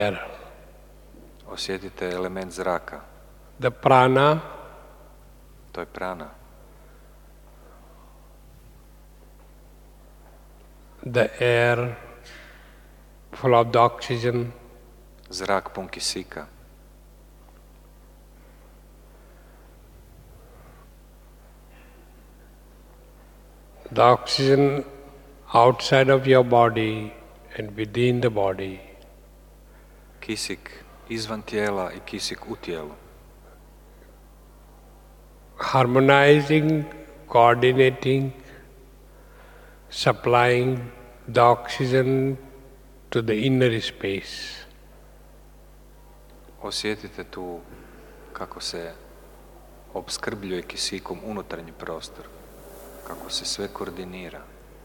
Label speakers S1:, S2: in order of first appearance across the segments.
S1: Osjetite element zraka.
S2: The prana,
S1: to je prana.
S2: The air full of the oxygen.
S1: Zrak pun kisika.
S2: The oxygen outside of your body and within the body.
S1: Kisik izvan tijela i kisik u tijelu.
S2: Harmonizing, coordinating, supplying the oxygen to the inner space.
S1: Osjetite tu kako se opskrbljuje kisikom unutarnji prostor, kako se sve koordinira.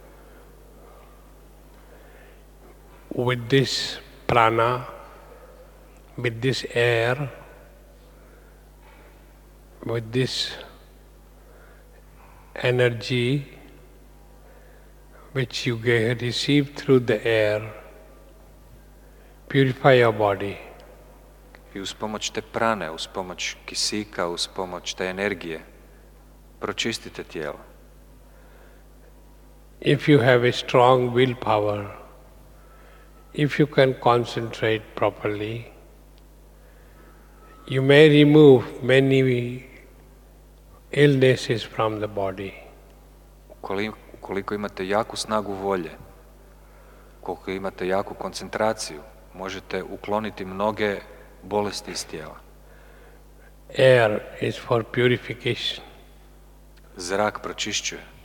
S2: With this prana, with this air, with this energy which you receive through the air, purify your body.
S1: I uz pomoć te prane, uz pomoć kisika, uz pomoć te energije, pročistite tijelo.
S2: If you have a strong willpower, if you can concentrate properly, you may remove many illnesses from the body.
S1: Ukoliko imate jaku snagu volje, ukoliko imate jaku koncentraciju, možete ukloniti mnoge bolesti iz tijela.
S2: Air is for purification.
S1: Zrak pročišćuje.